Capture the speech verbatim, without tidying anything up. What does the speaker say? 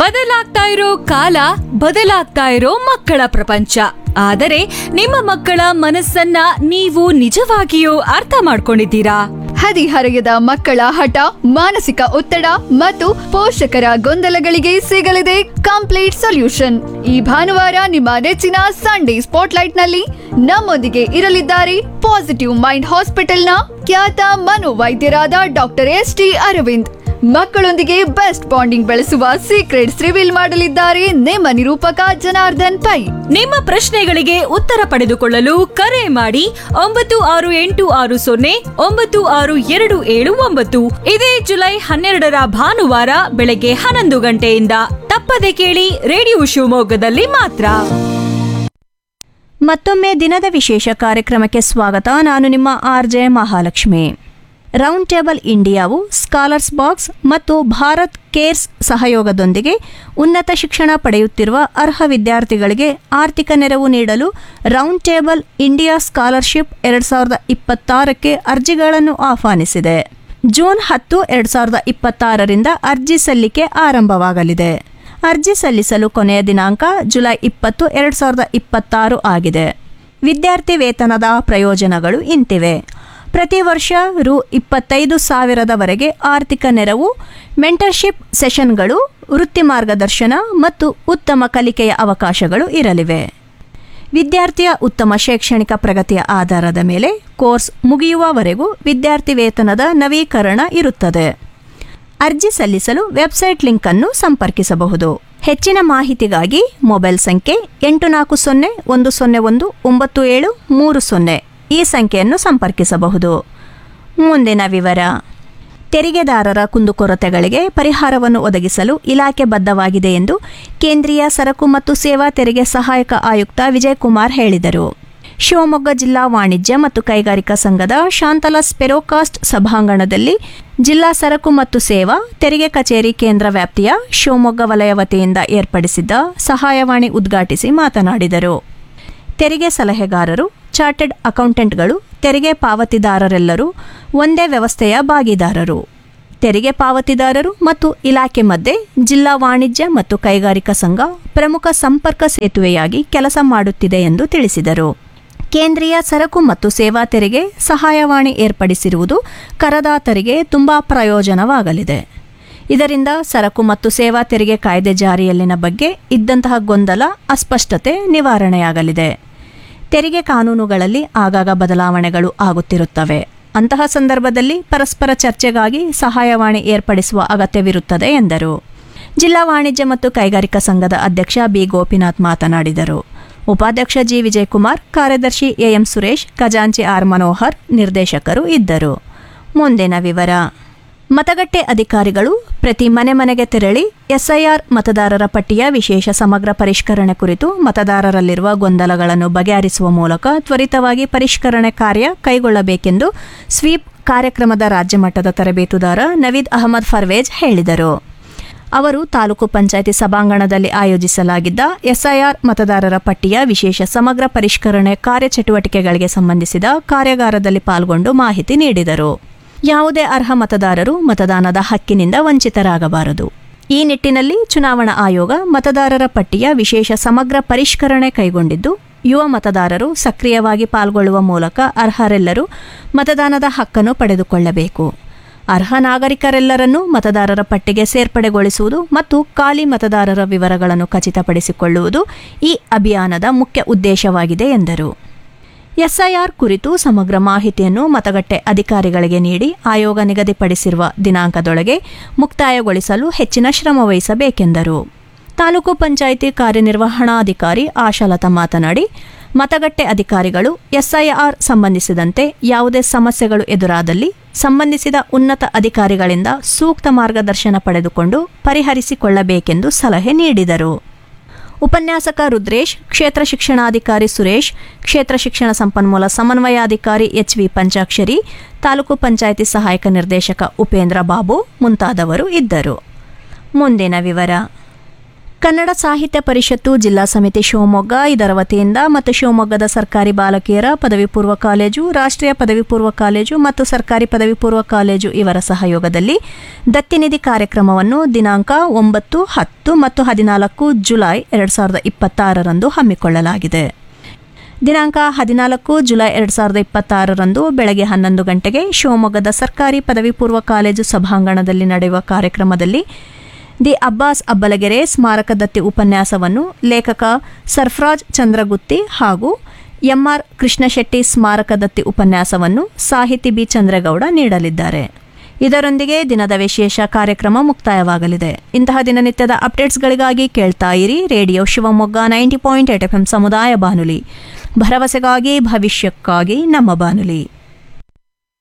ಬದಲಾಗ್ತಾ ಇರೋ ಕಾಲ, ಬದಲಾಗ್ತಾ ಇರೋ ಮಕ್ಕಳ ಪ್ರಪಂಚ. ಆದರೆ ನಿಮ್ಮ ಮಕ್ಕಳ ಮನಸ್ಸನ್ನ ನೀವು ನಿಜವಾಗಿಯೂ ಅರ್ಥ ಮಾಡ್ಕೊಂಡಿದ್ದೀರಾ? ಹದಿಹರೆಯದ ಮಕ್ಕಳ ಹಠ, ಮಾನಸಿಕ ಒತ್ತಡ ಮತ್ತು ಪೋಷಕರ ಗೊಂದಲಗಳಿಗೆ ಸಿಗಲಿದೆ ಕಂಪ್ಲೀಟ್ ಸೊಲ್ಯೂಷನ್. ಈ ಭಾನುವಾರ ನಿಮ್ಮ ನೆಚ್ಚಿನ ಸಂಡೇ ಸ್ಪಾಟ್ಲೈಟ್ ನಲ್ಲಿ ನಮ್ಮೊಂದಿಗೆ ಇರಲಿದ್ದಾರೆ ಪಾಸಿಟಿವ್ ಮೈಂಡ್ ಹಾಸ್ಪಿಟಲ್ನ ಖ್ಯಾತ ಮನೋವೈದ್ಯರಾದ ಡಾಕ್ಟರ್ ಎಸ್ ಟಿ ಅರವಿಂದ್. ಮಕ್ಕಳೊಂದಿಗೆ ಬೆಸ್ಟ್ ಬಾಂಡಿಂಗ್ ಬೆಳೆಸುವ ಸೀಕ್ರೆಟ್ಸ್ ರಿವೀಲ್ ಮಾಡಲಿದ್ದಾರೆ ನಿಮ್ಮ ನಿರೂಪಕ ಜನಾರ್ದನ್ ಪೈ. ನಿಮ್ಮ ಪ್ರಶ್ನೆಗಳಿಗೆ ಉತ್ತರ ಪಡೆದುಕೊಳ್ಳಲು ಕರೆ ಮಾಡಿ ಒಂಬತ್ತು ಆರು ಎಂಟು ಆರು ಸೊನ್ನೆ ಒಂಬತ್ತು ಆರು ಎರಡು ಏಳು ಒಂಬತ್ತು. ಇದೇ ಜುಲೈ ಹನ್ನೆರಡರ ಭಾನುವಾರ ಬೆಳಗ್ಗೆ ಹನ್ನೊಂದು ಗಂಟೆಯಿಂದ. ತಪ್ಪದೆ ಕೇಳಿ ರೇಡಿಯೋ ಶಿವಮೊಗ್ಗದಲ್ಲಿ ಮಾತ್ರ. ಮತ್ತೊಮ್ಮೆ ದಿನದ ವಿಶೇಷ ಕಾರ್ಯಕ್ರಮಕ್ಕೆ ಸ್ವಾಗತ. ನಾನು ನಿಮ್ಮ R J Mahalakshmi. Round table ಇಂಡಿಯಾವು scholars box ಮತ್ತು ಭಾರತ್ ಕೇರ್ಸ್ ಸಹಯೋಗದೊಂದಿಗೆ ಉನ್ನತ ಶಿಕ್ಷಣ ಪಡೆಯುತ್ತಿರುವ ಅರ್ಹ ವಿದ್ಯಾರ್ಥಿಗಳಿಗೆ ಆರ್ಥಿಕ ನೆರವು ನೀಡಲು ರೌಂಡ್ ಟೇಬಲ್ ಇಂಡಿಯಾ ಸ್ಕಾಲರ್ಶಿಪ್ ಎರಡು ಸಾವಿರದ ಇಪ್ಪತ್ತಾರಕ್ಕೆ ಅರ್ಜಿಗಳನ್ನು ಆಹ್ವಾನಿಸಿದೆ. ಜೂನ್ ಹತ್ತು ಎರಡು ಸಾವಿರದ ಇಪ್ಪತ್ತಾರರಿಂದ ಅರ್ಜಿ ಸಲ್ಲಿಕೆ ಆರಂಭವಾಗಲಿದೆ. ಅರ್ಜಿ ಸಲ್ಲಿಸಲು ಕೊನೆಯ ದಿನಾಂಕ ಜುಲೈ ಇಪ್ಪತ್ತು ಎರಡು ಸಾವಿರದ ಇಪ್ಪತ್ತಾರು ಆಗಿದೆ. ವಿದ್ಯಾರ್ಥಿ ವೇತನದ ಪ್ರಯೋಜನಗಳು ಇಂತಿವೆ. ಪ್ರತಿ ವರ್ಷ ರು ಇಪ್ಪತ್ತೈದು ಸಾವಿರದವರೆಗೆ ಆರ್ಥಿಕ ನೆರವು, ಮೆಂಟರ್ಶಿಪ್ ಸೆಷನ್ಗಳು, ವೃತ್ತಿ ಮಾರ್ಗದರ್ಶನ ಮತ್ತು ಉತ್ತಮ ಕಲಿಕೆಯ ಅವಕಾಶಗಳು ಇರಲಿವೆ. ವಿದ್ಯಾರ್ಥಿಯ ಉತ್ತಮ ಶೈಕ್ಷಣಿಕ ಪ್ರಗತಿಯ ಆಧಾರದ ಮೇಲೆ ಕೋರ್ಸ್ ಮುಗಿಯುವವರೆಗೂ ವಿದ್ಯಾರ್ಥಿ ವೇತನದ ನವೀಕರಣ ಇರುತ್ತದೆ. ಅರ್ಜಿ ಸಲ್ಲಿಸಲು ವೆಬ್ಸೈಟ್ ಲಿಂಕ್ ಅನ್ನು ಸಂಪರ್ಕಿಸಬಹುದು. ಹೆಚ್ಚಿನ ಮಾಹಿತಿಗಾಗಿ ಮೊಬೈಲ್ ಸಂಖ್ಯೆ ಎಂಟು ನಾಲ್ಕು ಸೊನ್ನೆ ಒಂದು ಸೊನ್ನೆ ಒಂದು ಒಂಬತ್ತು ಏಳು ಮೂರು ಸೊನ್ನೆ ಈ ಸಂಖ್ಯೆಯನ್ನು ಸಂಪರ್ಕಿಸಬಹುದು. ಮುಂದಿನ ವಿವರ. ತೆರಿಗೆದಾರರ ಕುಂದುಕೊರತೆಗಳಿಗೆ ಪರಿಹಾರವನ್ನು ಒದಗಿಸಲು ಇಲಾಖೆ ಬದ್ಧವಾಗಿದೆ ಎಂದು ಕೇಂದ್ರೀಯ ಸರಕು ಮತ್ತು ಸೇವಾ ತೆರಿಗೆ ಸಹಾಯಕ ಆಯುಕ್ತ ವಿಜಯ್ ಕುಮಾರ್ ಹೇಳಿದರು. ಶಿವಮೊಗ್ಗ ಜಿಲ್ಲಾ ವಾಣಿಜ್ಯ ಮತ್ತು ಕೈಗಾರಿಕಾ ಸಂಘದ ಶಾಂತಲಾ ಸ್ಪೆರೋಕಾಸ್ಟ್ ಸಭಾಂಗಣದಲ್ಲಿ ಜಿಲ್ಲಾ ಸರಕು ಮತ್ತು ಸೇವಾ ತೆರಿಗೆ ಕಚೇರಿ ಕೇಂದ್ರ ವ್ಯಾಪ್ತಿಯ ಶಿವಮೊಗ್ಗ ವಲಯ ವತಿಯಿಂದ ಏರ್ಪಡಿಸಿದ್ದ ಸಹಾಯವಾಣಿ ಉದ್ಘಾಟಿಸಿ ಮಾತನಾಡಿದರು. ತೆರಿಗೆ ಸಲಹೆಗಾರರು, ಚಾರ್ಟರ್ಡ್ ಅಕೌಂಟೆಂಟ್ಗಳು, ತೆರಿಗೆ ಪಾವತಿದಾರರೆಲ್ಲರೂ ಒಂದೇ ವ್ಯವಸ್ಥೆಯ ಭಾಗಿದಾರರು. ತೆರಿಗೆ ಪಾವತಿದಾರರು ಮತ್ತು ಇಲಾಖೆ ಮಧ್ಯೆ ಜಿಲ್ಲಾ ವಾಣಿಜ್ಯ ಮತ್ತು ಕೈಗಾರಿಕಾ ಸಂಘ ಪ್ರಮುಖ ಸಂಪರ್ಕ ಸೇತುವೆಯಾಗಿ ಕೆಲಸ ಮಾಡುತ್ತಿದೆ ಎಂದು ತಿಳಿಸಿದರು. ಕೇಂದ್ರೀಯ ಸರಕು ಮತ್ತು ಸೇವಾ ತೆರಿಗೆ ಸಹಾಯವಾಣಿ ಏರ್ಪಡಿಸಿರುವುದು ಕರದಾತರಿಗೆ ತುಂಬಾ ಪ್ರಯೋಜನವಾಗಲಿದೆ. ಇದರಿಂದ ಸರಕು ಮತ್ತು ಸೇವಾ ತೆರಿಗೆ ಕಾಯ್ದೆ ಜಾರಿಯಲ್ಲಿನ ಬಗ್ಗೆ ಇದ್ದಂತಹ ಗೊಂದಲ, ಅಸ್ಪಷ್ಟತೆ ನಿವಾರಣೆಯಾಗಲಿದೆ. ತೆರಿಗೆ ಕಾನೂನುಗಳಲ್ಲಿ ಆಗಾಗ ಬದಲಾವಣೆಗಳು ಆಗುತ್ತಿರುತ್ತವೆ. ಅಂತಹ ಸಂದರ್ಭದಲ್ಲಿ ಪರಸ್ಪರ ಚರ್ಚೆಗಾಗಿ ಸಹಾಯವಾಣಿ ಏರ್ಪಡಿಸುವ ಅಗತ್ಯವಿರುತ್ತದೆ ಎಂದರು. ಜಿಲ್ಲಾ ವಾಣಿಜ್ಯ ಮತ್ತು ಕೈಗಾರಿಕಾ ಸಂಘದ ಅಧ್ಯಕ್ಷ ಬಿ ಗೋಪಿನಾಥ್ ಮಾತನಾಡಿದರು. ಉಪಾಧ್ಯಕ್ಷ ಜಿ ವಿಜಯಕುಮಾರ್, ಕಾರ್ಯದರ್ಶಿ ಎಎಂ ಸುರೇಶ್, ಖಜಾಂಚಿ ಆರ್ ಮನೋಹರ್, ನಿರ್ದೇಶಕರು ಇದ್ದರು. ಮುಂದಿನ ವಿವರ. ಮತಗಟ್ಟೆ ಅಧಿಕಾರಿಗಳು ಪ್ರತಿ ಮನೆ ಮನೆಗೆ ತೆರಳಿ ಎಸ್ಐಆರ್ ಮತದಾರರ ಪಟ್ಟಿಯ ವಿಶೇಷ ಸಮಗ್ರ ಪರಿಷ್ಕರಣೆ ಕುರಿತು ಮತದಾರರಲ್ಲಿರುವ ಗೊಂದಲಗಳನ್ನು ಬಗೆಹರಿಸುವ ಮೂಲಕ ತ್ವರಿತವಾಗಿ ಪರಿಷ್ಕರಣೆ ಕಾರ್ಯ ಕೈಗೊಳ್ಳಬೇಕೆಂದು ಸ್ವೀಪ್ ಕಾರ್ಯಕ್ರಮದ ರಾಜ್ಯ ಮಟ್ಟದ ತರಬೇತುದಾರ ನವೀದ್ ಅಹಮದ್ ಫರ್ವೇಜ್ ಹೇಳಿದರು. ಅವರು ತಾಲೂಕು ಪಂಚಾಯಿತಿ ಸಭಾಂಗಣದಲ್ಲಿ ಆಯೋಜಿಸಲಾಗಿದ್ದ ಎಸ್ಐಆರ್ ಮತದಾರರ ಪಟ್ಟಿಯ ವಿಶೇಷ ಸಮಗ್ರ ಪರಿಷ್ಕರಣೆ ಕಾರ್ಯಚಟುವಟಿಕೆಗಳಿಗೆ ಸಂಬಂಧಿಸಿದ ಕಾರ್ಯಾಗಾರದಲ್ಲಿ ಪಾಲ್ಗೊಂಡು ಮಾಹಿತಿ ನೀಡಿದರು. ಯಾವುದೇ ಅರ್ಹ ಮತದಾರರು ಮತದಾನದ ಹಕ್ಕಿನಿಂದ ವಂಚಿತರಾಗಬಾರದು. ಈ ನಿಟ್ಟಿನಲ್ಲಿ ಚುನಾವಣಾ ಆಯೋಗ ಮತದಾರರ ಪಟ್ಟಿಯ ವಿಶೇಷ ಸಮಗ್ರ ಪರಿಷ್ಕರಣೆ ಕೈಗೊಂಡಿದ್ದು, ಯುವ ಮತದಾರರು ಸಕ್ರಿಯವಾಗಿ ಪಾಲ್ಗೊಳ್ಳುವ ಮೂಲಕ ಅರ್ಹರೆಲ್ಲರೂ ಮತದಾನದ ಹಕ್ಕನ್ನು ಪಡೆದುಕೊಳ್ಳಬೇಕು. ಅರ್ಹ ನಾಗರಿಕರೆಲ್ಲರನ್ನೂ ಮತದಾರರ ಪಟ್ಟಿಗೆ ಸೇರ್ಪಡೆಗೊಳಿಸುವುದು ಮತ್ತು ಖಾಲಿ ಮತದಾರರ ವಿವರಗಳನ್ನು ಖಚಿತಪಡಿಸಿಕೊಳ್ಳುವುದು ಈ ಅಭಿಯಾನದ ಮುಖ್ಯ ಉದ್ದೇಶವಾಗಿದೆ ಎಂದರು. ಎಸ್ಐಆರ್ ಕುರಿತು ಸಮಗ್ರ ಮಾಹಿತಿಯನ್ನು ಮತಗಟ್ಟೆ ಅಧಿಕಾರಿಗಳಿಗೆ ನೀಡಿ ಆಯೋಗ ನಿಗದಿಪಡಿಸಿರುವ ದಿನಾಂಕದೊಳಗೆ ಮುಕ್ತಾಯಗೊಳಿಸಲು ಹೆಚ್ಚಿನ ಶ್ರಮ ವಹಿಸಬೇಕೆಂದರು. ತಾಲೂಕು ಪಂಚಾಯಿತಿ ಕಾರ್ಯನಿರ್ವಹಣಾಧಿಕಾರಿ ಆಶಾಲತಾ ಮಾತನಾಡಿ, ಮತಗಟ್ಟೆ ಅಧಿಕಾರಿಗಳು ಎಸ್ಐಆರ್ ಸಂಬಂಧಿಸಿದಂತೆ ಯಾವುದೇ ಸಮಸ್ಯೆಗಳು ಎದುರಾದಲ್ಲಿ ಸಂಬಂಧಿಸಿದ ಉನ್ನತ ಅಧಿಕಾರಿಗಳಿಂದ ಸೂಕ್ತ ಮಾರ್ಗದರ್ಶನ ಪಡೆದುಕೊಂಡು ಪರಿಹರಿಸಿಕೊಳ್ಳಬೇಕೆಂದು ಸಲಹೆ ನೀಡಿದರು. ಉಪನ್ಯಾಸಕ ರುದ್ರೇಶ್, ಕ್ಷೇತ್ರ ಶಿಕ್ಷಣಾಧಿಕಾರಿ ಸುರೇಶ್, ಕ್ಷೇತ್ರ ಶಿಕ್ಷಣ ಸಂಪನ್ಮೂಲ ಸಮನ್ವಯಾಧಿಕಾರಿ ಎಚ್ ವಿ ಪಂಚಾಕ್ಷರಿ, ತಾಲೂಕು ಪಂಚಾಯಿತಿ ಸಹಾಯಕ ನಿರ್ದೇಶಕ ಉಪೇಂದ್ರ ಬಾಬು ಮುಂತಾದವರು ಇದ್ದರು. ಮುಂದಿನ ವಿವರ. ಕನ್ನಡ ಸಾಹಿತ್ಯ ಪರಿಷತ್ತು ಜಿಲ್ಲಾ ಸಮಿತಿ ಶಿವಮೊಗ್ಗ ಇದರ ವತಿಯಿಂದ ಮತ್ತು ಶಿವಮೊಗ್ಗದ ಸರ್ಕಾರಿ ಬಾಲಕಿಯರ ಪದವಿ ಪೂರ್ವ ಕಾಲೇಜು, ರಾಷ್ಟ್ರೀಯ ಪದವಿ ಪೂರ್ವ ಕಾಲೇಜು ಮತ್ತು ಸರ್ಕಾರಿ ಪದವಿ ಪೂರ್ವ ಕಾಲೇಜು ಇವರ ಸಹಯೋಗದಲ್ಲಿ ದತ್ತಿನಿಧಿ ಕಾರ್ಯಕ್ರಮವನ್ನು ದಿನಾಂಕ ಒಂಬತ್ತು, ಹತ್ತು ಮತ್ತು ಹದಿನಾಲ್ಕು ಜುಲೈ ಎರಡು ಸಾವಿರದ ಇಪ್ಪತ್ತಾರರಂದು ಹಮ್ಮಿಕೊಳ್ಳಲಾಗಿದೆ. ದಿನಾಂಕ ಹದಿನಾಲ್ಕು ಜುಲೈ ಎರಡು ಸಾವಿರದ ಇಪ್ಪತ್ತಾರರಂದು ಬೆಳಗ್ಗೆ ಹನ್ನೊಂದು ಗಂಟೆಗೆ ಶಿವಮೊಗ್ಗದ ಸರ್ಕಾರಿ ಪದವಿ ಪೂರ್ವ ಕಾಲೇಜು ಸಭಾಂಗಣದಲ್ಲಿ ನಡೆಯುವ ಕಾರ್ಯಕ್ರಮದಲ್ಲಿ ದಿ ಅಬ್ಬಾಸ್ ಅಬ್ಬಲಗೆರೆ ಸ್ಮಾರಕ ದತ್ತಿ ಉಪನ್ಯಾಸವನ್ನು ಲೇಖಕ ಸರ್ಫರಾಜ್ ಚಂದ್ರಗುತ್ತಿ ಹಾಗೂ ಎಂಆರ್ ಕೃಷ್ಣಶೆಟ್ಟಿ ಸ್ಮಾರಕ ದತ್ತಿ ಉಪನ್ಯಾಸವನ್ನು ಸಾಹಿತಿ ಬಿ ಚಂದ್ರೇಗೌಡ ನೀಡಲಿದ್ದಾರೆ. ಇದರೊಂದಿಗೆ ದಿನದ ವಿಶೇಷ ಕಾರ್ಯಕ್ರಮ ಮುಕ್ತಾಯವಾಗಲಿದೆ. ಇಂತಹ ದಿನನಿತ್ಯದ ಅಪ್ಡೇಟ್ಸ್ಗಳಿಗಾಗಿ ಕೇಳ್ತಾ ಇರಿ radio Shivamogga ninety point eight F M ಸಮುದಾಯ ಬಾನುಲಿ, ಭರವಸೆಗಾಗಿ ಭವಿಷ್ಯಕ್ಕಾಗಿ ನಮ್ಮ ಬಾನುಲಿ.